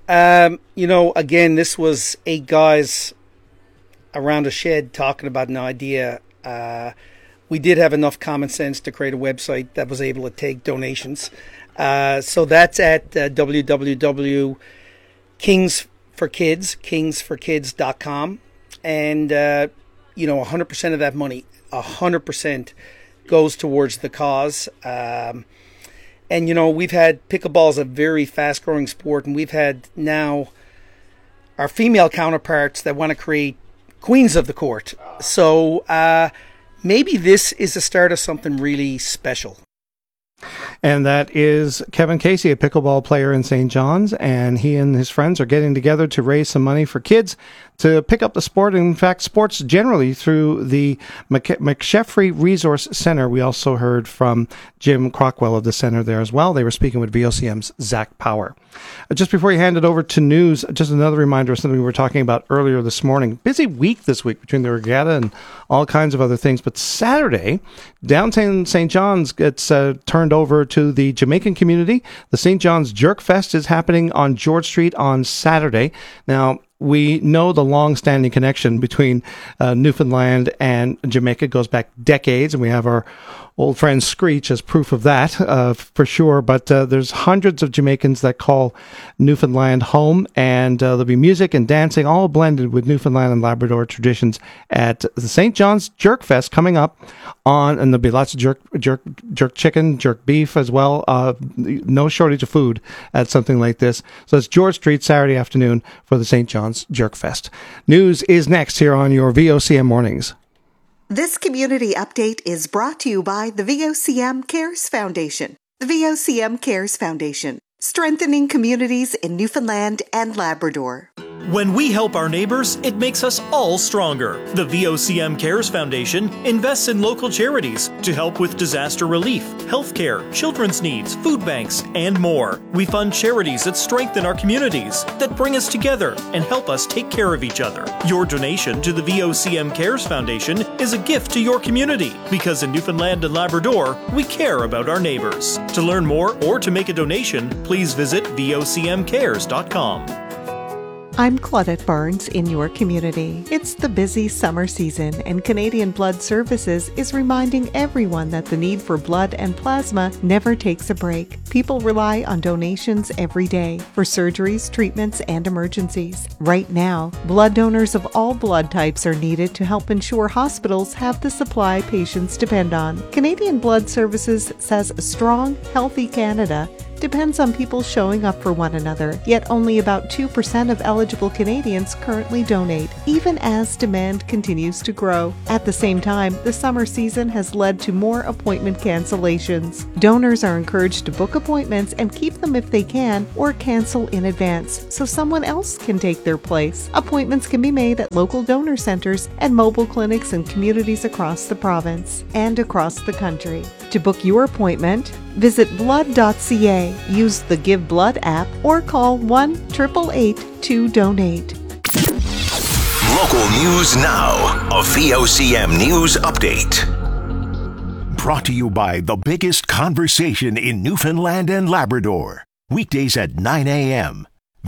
Again, this was 8 guys around a shed talking about an idea. We did have enough common sense to create a website that was able to take donations. So that's at www.kingsforkids.com. And, 100% of that money, 100% goes towards the cause. And, we've had pickleball is a very fast-growing sport, and we've had now our female counterparts that want to create queens of the court. So maybe this is the start of something really special. And that is Kevin Casey, a pickleball player in St. John's, and he and his friends are getting together to raise some money for kids to pick up the sport. In fact, sports generally through the McSheffrey Resource Center. We also heard from Jim Crockwell of the center there as well. They were speaking with VOCM's Zach Power. Just before you hand it over to news, just another reminder of something we were talking about earlier this morning. Busy week this week between the regatta and all kinds of other things. But Saturday, downtown St. John's gets turned over to the Jamaican community. The St. John's Jerk Fest is happening on George Street on Saturday. Now, we know the long-standing connection between Newfoundland and Jamaica goes back decades, and we have our old friend Screech as proof of that, for sure. But there's hundreds of Jamaicans that call Newfoundland home, and there'll be music and dancing, all blended with Newfoundland and Labrador traditions at the St. John's Jerk Fest coming up on, and there'll be lots of jerk chicken, jerk beef as well. No shortage of food at something like this. So it's George Street Saturday afternoon for the St. John's Jerk Fest. News is next here on your VOCM Mornings. This community update is brought to you by the VOCM Cares Foundation. The VOCM Cares Foundation, strengthening communities in Newfoundland and Labrador. When we help our neighbors, it makes us all stronger. The VOCM Cares Foundation invests in local charities to help with disaster relief, healthcare, children's needs, food banks, and more. We fund charities that strengthen our communities, that bring us together and help us take care of each other. Your donation to the VOCM Cares Foundation is a gift to your community, because in Newfoundland and Labrador, we care about our neighbors. To learn more or to make a donation, please visit vocmcares.com. I'm Claudette Barnes in your community. It's the busy summer season, and Canadian Blood Services is reminding everyone that the need for blood and plasma never takes a break. People rely on donations every day for surgeries, treatments, and emergencies. Right now, blood donors of all blood types are needed to help ensure hospitals have the supply patients depend on. Canadian Blood Services says a strong, healthy Canada depends on people showing up for one another, yet only about 2% of eligible Canadians currently donate, even as demand continues to grow. At the same time, the summer season has led to more appointment cancellations. Donors are encouraged to book appointments and keep them if they can, or cancel in advance so someone else can take their place. Appointments can be made at local donor centers and mobile clinics in communities across the province and across the country. To book your appointment, visit blood.ca, use the Give Blood app, or call 1-888-2DONATE. Local news now. A VOCM News Update. Brought to you by the biggest conversation in Newfoundland and Labrador. Weekdays at 9 a.m.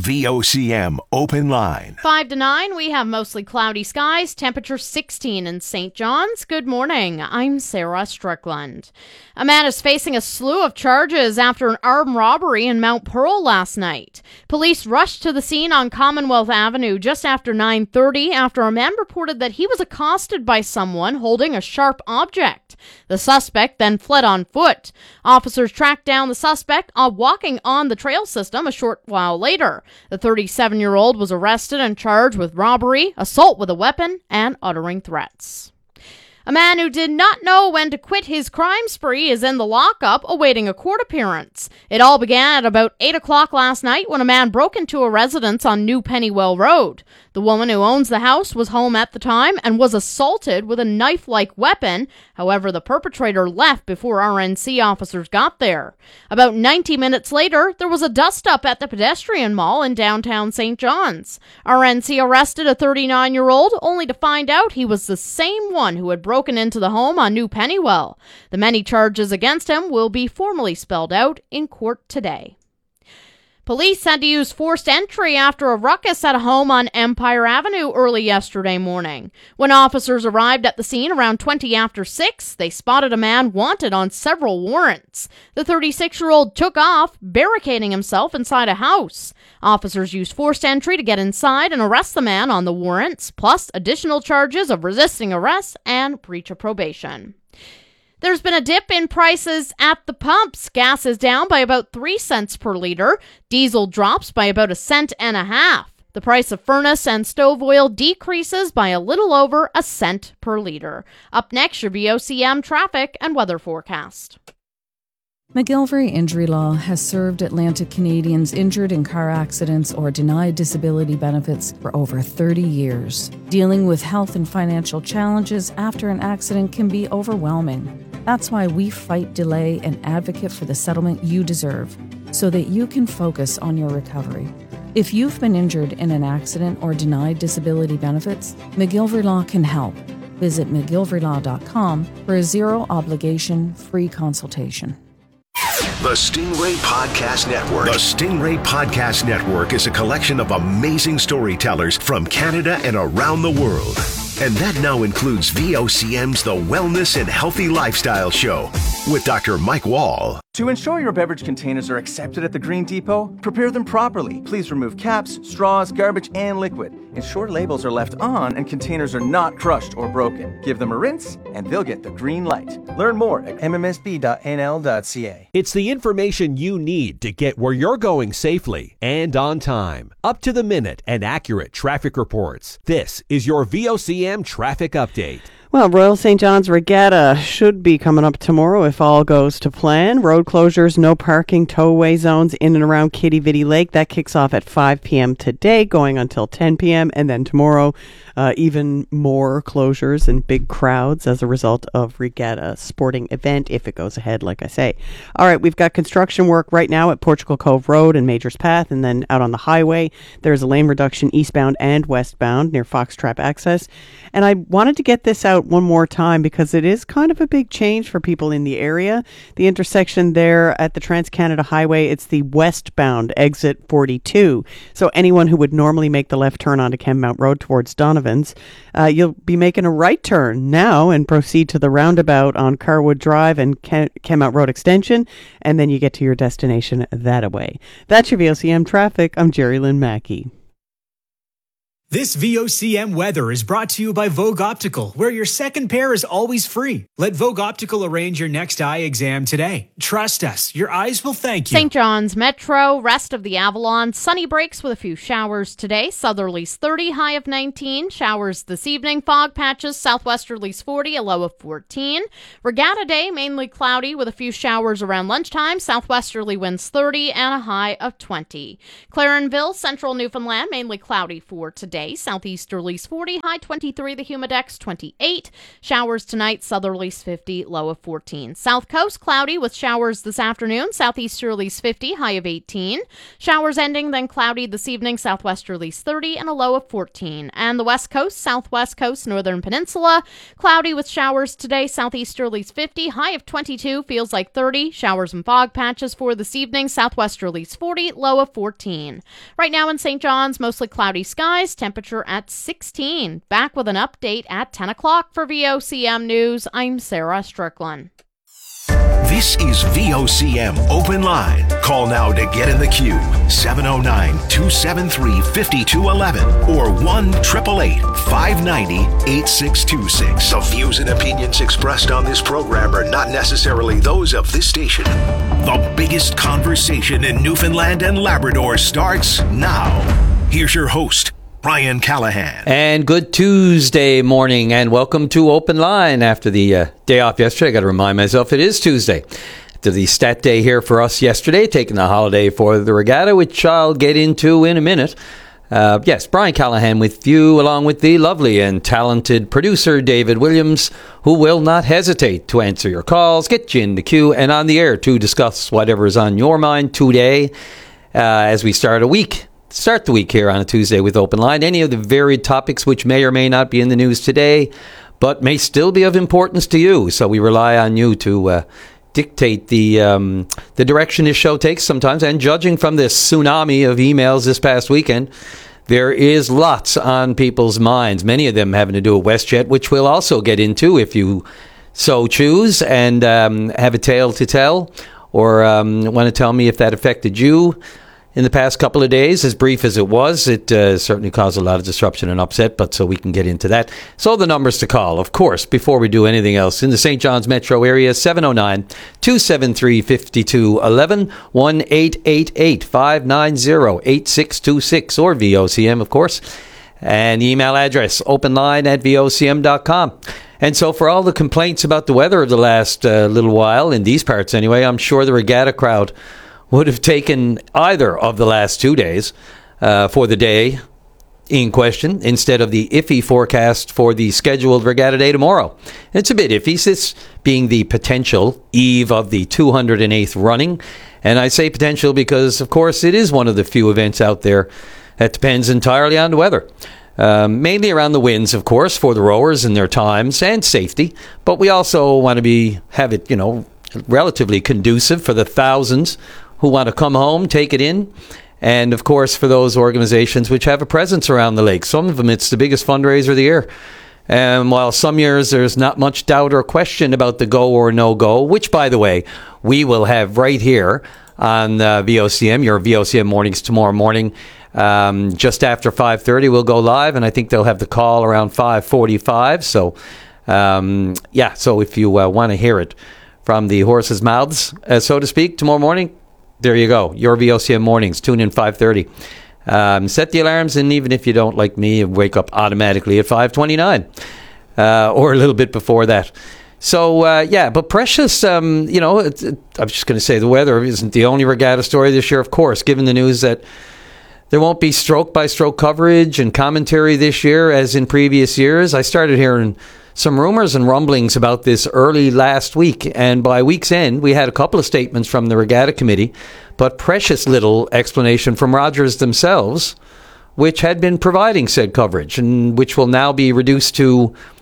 VOCM Open Line. 5 to 9, we have mostly cloudy skies, temperature 16 in St. John's. Good morning, I'm Sarah Strickland. A man is facing a slew of charges after an armed robbery in Mount Pearl last night. Police rushed to the scene on Commonwealth Avenue just after 9:30 after a man reported that he was accosted by someone holding a sharp object. The suspect then fled on foot. Officers tracked down the suspect walking on the trail system a short while later. The 37-year-old was arrested and charged with robbery, assault with a weapon, and uttering threats. A man who did not know when to quit his crime spree is in the lockup awaiting a court appearance. It all began at about 8 o'clock last night when a man broke into a residence on New Pennywell Road. The woman who owns the house was home at the time and was assaulted with a knife-like weapon. However, the perpetrator left before RNC officers got there. About 90 minutes later, there was a dust-up at the pedestrian mall in downtown St. John's. RNC arrested a 39-year-old, only to find out he was the same one who had broken into the home on New Pennywell. The many charges against him will be formally spelled out in court today. Police had to use forced entry after a ruckus at a home on Empire Avenue early yesterday morning. When officers arrived at the scene around 20 after 6, they spotted a man wanted on several warrants. The 36-year-old took off, barricading himself inside a house. Officers used forced entry to get inside and arrest the man on the warrants, plus additional charges of resisting arrest and breach of probation. There's been a dip in prices at the pumps. Gas is down by about 3 cents per liter. Diesel drops by about 1.5 cents. The price of furnace and stove oil decreases by a little over 1 cent per liter. Up next, your VOCM traffic and weather forecast. McGillivray Injury Law has served Atlantic Canadians injured in car accidents or denied disability benefits for over 30 years. Dealing with health and financial challenges after an accident can be overwhelming. That's why we fight delay and advocate for the settlement you deserve, so that you can focus on your recovery. If you've been injured in an accident or denied disability benefits, McGillivray Law can help. Visit McGillivraylAw.com for a zero-obligation free consultation. The Stingray Podcast Network. The Stingray Podcast Network is a collection of amazing storytellers from Canada and around the world. And that now includes VOCM's The Wellness and Healthy Lifestyle Show with Dr. Mike Wall. To ensure your beverage containers are accepted at the Green Depot, prepare them properly. Please remove caps, straws, garbage, and liquid. Ensure labels are left on and containers are not crushed or broken. Give them a rinse and they'll get the green light. Learn more at mmsb.nl.ca. It's the information you need to get where you're going safely and on time. Up to the minute and accurate traffic reports. This is your VOCM traffic update. Well, Royal St. John's Regatta should be coming up tomorrow if all goes to plan. Road closures, no parking, towaway zones in and around Kitty Vitty Lake. That kicks off at 5 p.m. today, going until 10 p.m. And then tomorrow, even more closures and big crowds as a result of Regatta sporting event, if it goes ahead, like I say. All right, we've got construction work right now at Portugal Cove Road and Majors Path. And then out on the highway, there's a lane reduction eastbound and westbound near Foxtrap Access. And I wanted to get this out out one more time because it is kind of a big change for people in the area. The intersection there at the Trans-Canada Highway, it's the westbound exit 42. So anyone who would normally make the left turn onto Kenmount Road towards Donovan's, you'll be making a right turn now and proceed to the roundabout on Carwood Drive and Kenmount Road Extension, and then you get to your destination that-a-way. That's your VOCM traffic. I'm Jerry Lynn Mackey. This VOCM weather is brought to you by Vogue Optical, where your second pair is always free. Let Vogue Optical arrange your next eye exam today. Trust us, your eyes will thank you. St. John's Metro, rest of the Avalon, sunny breaks with a few showers today. Southerlies 30, high of 19. Showers this evening. Fog patches, southwesterlies 40, a low of 14. Regatta Day, mainly cloudy with a few showers around lunchtime. Southwesterly winds 30 and a high of 20. Clarenville, central Newfoundland, mainly cloudy for today. Southeasterlies 40, high 23, the humidex 28. Showers tonight, southerlies 50, low of 14. South Coast, cloudy with showers this afternoon. Southeasterlies 50, high of 18. Showers ending, then cloudy this evening. Southwesterlies 30 and a low of 14. And the West Coast, Southwest Coast, Northern Peninsula, cloudy with showers today. Southeasterlies 50, high of 22, feels like 30. Showers and fog patches for this evening. Southwesterlies 40, low of 14. Right now in St. John's, mostly cloudy skies. Temperature at 16. Back with an update at 10 o'clock for VOCM News. I'm Sarah Strickland. This is VOCM Open Line. Call now to get in the queue. 709-273-5211 or 1-888-590-8626. The views and opinions expressed on this program are not necessarily those of this station. The biggest conversation in Newfoundland and Labrador starts now. Here's your host, Brian Callahan. And good Tuesday morning, and welcome to Open Line. After the day off yesterday, I got to remind myself it is Tuesday. After the stat day here for us yesterday, taking the holiday for the regatta, which I'll get into in a minute. Yes, Brian Callahan with you, along with the lovely and talented producer, David Williams, who will not hesitate to answer your calls, get you in the queue, and on the air to discuss whatever is on your mind today as we start the week here on a Tuesday with Open Line. Any of the varied topics which may or may not be in the news today, but may still be of importance to you. So we rely on you to dictate the direction this show takes sometimes. And judging from this tsunami of emails this past weekend, there is lots on people's minds, many of them having to do with WestJet, which we'll also get into if you so choose and have a tale to tell, or want to tell me if that affected you in the past couple of days. As brief as it was, it certainly caused a lot of disruption and upset, but so we can get into that. So the numbers to call, of course, before we do anything else. In the St. John's metro area, 709-273-5211, 1-888-590-8626, or VOCM, of course. And email address, openline@vocm.com. And so for all the complaints about the weather of the last little while, in these parts anyway, I'm sure the regatta crowd would have taken either of the last 2 days for the day in question instead of the iffy forecast for the scheduled regatta day tomorrow. It's a bit iffy, this being the potential eve of the 208th running. And I say potential because, of course, it is one of the few events out there that depends entirely on the weather. Mainly around the winds, of course, for the rowers and their times and safety. But we also want to have it, relatively conducive for the thousands who want to come home, take it in, and of course for those organizations which have a presence around the lake. Some of them, it's the biggest fundraiser of the year. And while some years there's not much doubt or question about the go or no go, which, by the way, we will have right here on VOCM, your VOCM mornings tomorrow morning, just after 5:30 we'll go live, and I think they'll have the call around 5:45. So, so if you want to hear it from the horse's mouths, so to speak, tomorrow morning, there you go. Your VOCM mornings. Tune in 5:30. Set the alarms, and even if you don't, like me, wake up automatically at 5:29 or a little bit before that. So, but Precious, I'm just going to say the weather isn't the only regatta story this year, of course, given the news that there won't be stroke-by-stroke coverage and commentary this year as in previous years. I started hearing some rumors and rumblings about this early last week, and by week's end, we had a couple of statements from the Regatta Committee, but precious little explanation from Rogers themselves, which had been providing said coverage, and which will now be reduced to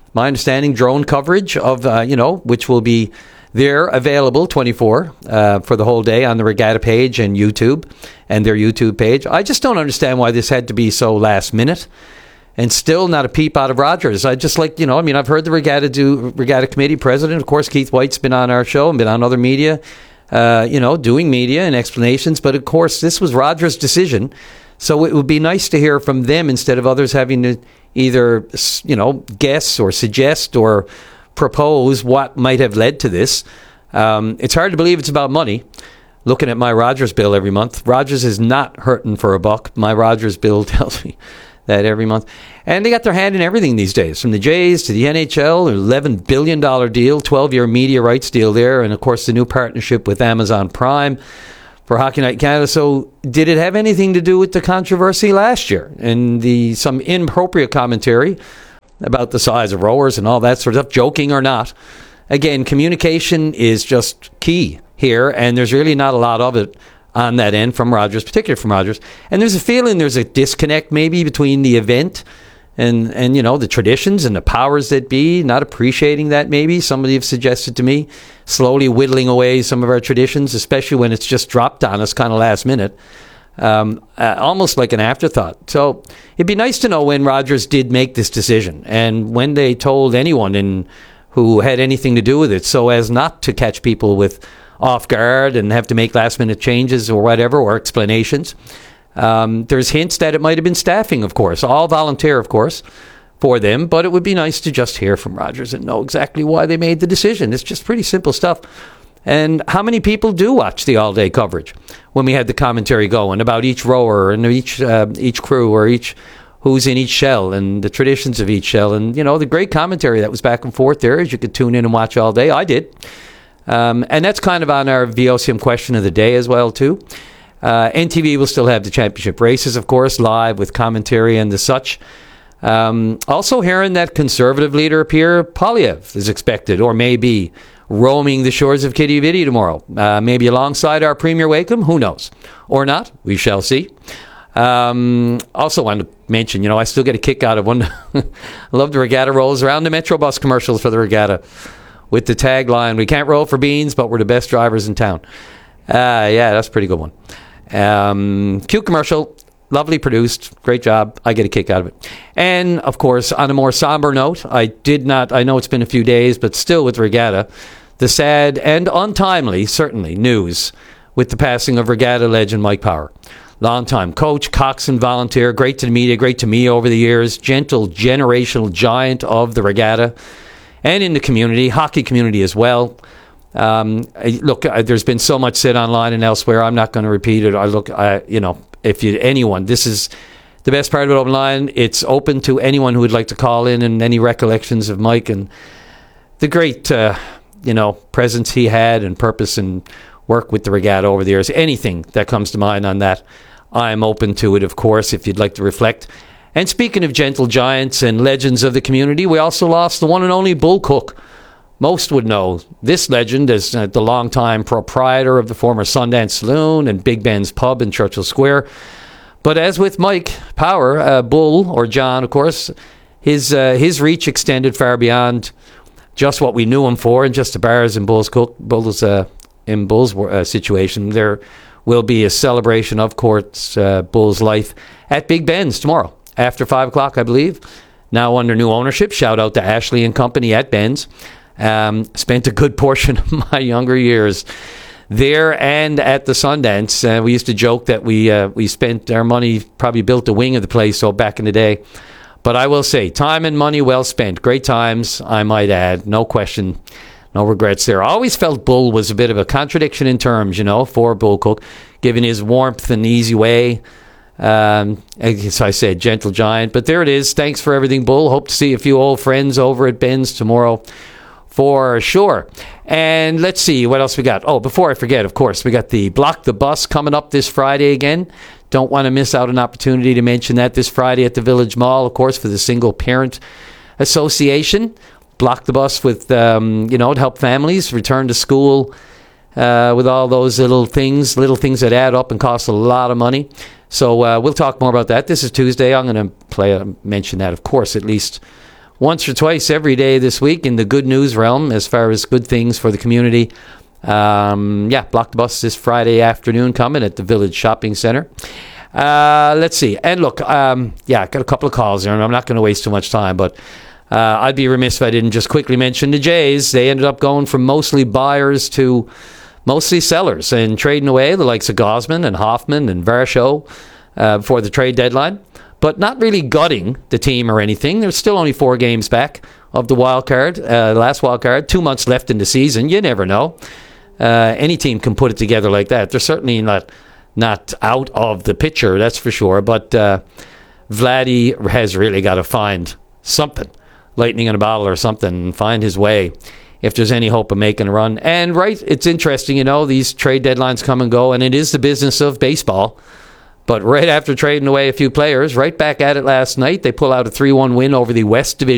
my understanding, drone coverage of, which will be there available 24 for the whole day on the Regatta page and YouTube and their YouTube page. I just don't understand why this had to be so last minute and still not a peep out of Rogers. I just I've heard the Regatta Committee president. Of course, Keith White's been on our show and been on other media, doing media and explanations. But of course, this was Rogers' decision. So it would be nice to hear from them instead of others having to either, guess or suggest or propose what might have led to this. It's hard to believe it's about money. Looking at my Rogers bill every month, Rogers is not hurting for a buck. My Rogers bill tells me that every month. And they got their hand in everything these days, from the Jays to the NHL, an $11 billion deal, 12-year media rights deal there, and of course the new partnership with Amazon Prime for Hockey Night Canada. So did it have anything to do with the controversy last year and some inappropriate commentary about the size of rowers and all that sort of stuff, joking or not? Again, communication is just key here, and there's really not a lot of it on that end from Rogers, particularly from Rogers. And there's a feeling there's a disconnect maybe between the event and the traditions and the powers that be, not appreciating that maybe. Somebody have suggested to me, slowly whittling away some of our traditions, especially when it's just dropped on us kind of last minute, almost like an afterthought. So it'd be nice to know when Rogers did make this decision and when they told anyone who had anything to do with it, so as not to catch people with off guard and have to make last minute changes or whatever, or explanations. There's hints that it might have been staffing, of course, all volunteer, of course, for them, but it would be nice to just hear from Rogers and know exactly why they made the decision. It's just pretty simple stuff. And how many people do watch the all-day coverage when we had the commentary going about each rower and each crew or each who's in each shell and the traditions of each shell and, the great commentary that was back and forth there, as you could tune in and watch all day. I did. And that's kind of on our VOCM question of the day as well, too. NTV will still have the championship races, of course, live with commentary and the such. Also hearing that Conservative leader Pierre Poilievre is expected, or may be, roaming the shores of Kitty Vidi tomorrow. Maybe alongside our Premier Wakeham, who knows? Or not, we shall see. Also wanted to mention, I still get a kick out of one. I love the Regatta rolls around the Metrobus commercials for the Regatta with the tagline, "We can't roll for beans, but we're the best drivers in town." Yeah, that's a pretty good one. Cute commercial, lovely produced, great job. I get a kick out of it. And, of course, on a more somber note, I know it's been a few days, but still with Regatta, the sad and untimely, certainly, news with the passing of Regatta legend Mike Power. Long-time coach, coxswain, volunteer, great to the media, great to me over the years, gentle, generational giant of the Regatta and in the community, hockey community as well. Look, there's been so much said online and elsewhere. I'm not going to repeat it. This is the best part of it online. It's open to anyone who would like to call in and any recollections of Mike and the great, presence he had and purpose and work with the Regatta over the years. Anything that comes to mind on that, I'm open to it, of course, if you'd like to reflect. And speaking of gentle giants and legends of the community, we also lost the one and only Bull Cook. Most would know this legend as the longtime proprietor of the former Sundance Saloon and Big Ben's Pub in Churchill Square. But as with Mike Power, Bull, or John, of course, his reach extended far beyond just what we knew him for and just the bars in Bull's situation. There will be a celebration of course Bull's life at Big Ben's tomorrow after 5 o'clock, I believe. Now under new ownership. Shout out to Ashley and company at Ben's. Spent a good portion of my younger years there and at the Sundance. We used to joke that we spent our money, probably built a wing of the place back in the day. But I will say, time and money well spent. Great times, I might add. No question, no regrets there. I always felt Bull was a bit of a contradiction in terms, for Bull Cook, given his warmth and easy way. As I said, gentle giant. But there it is. Thanks for everything, Bull. Hope to see a few old friends over at Ben's tomorrow for sure. And let's see what else we got. Oh, before I forget, of course, we got the Block the Bus coming up this Friday again. Don't want to miss out an opportunity to mention that this Friday at the Village Mall, of course, for the Single Parent Association. Block the Bus with, to help families return to school with all those little things that add up and cost a lot of money. So we'll talk more about that. This is Tuesday. I'm going to mention that, of course, at least once or twice every day this week in the good news realm as far as good things for the community. Block the Bus this Friday afternoon coming at the Village Shopping Centre. Let's see. And look, I got a couple of calls here, and I'm not going to waste too much time, but I'd be remiss if I didn't just quickly mention the Jays. They ended up going from mostly buyers to mostly sellers and trading away the likes of Gosman and Hoffman and Varsho before the trade deadline, but not really gutting the team or anything. There's still only 4 games back of the wild card, last wild card, 2 months left in the season. You never know. Any team can put it together like that. They're certainly not out of the picture, that's for sure. But Vladdy has really got to find something, lightning in a bottle or something, and find his way if there's any hope of making a run. And it's interesting, these trade deadlines come and go, and it is the business of baseball. But right after trading away a few players, right back at it last night, they pull out a 3-1 win over the West Division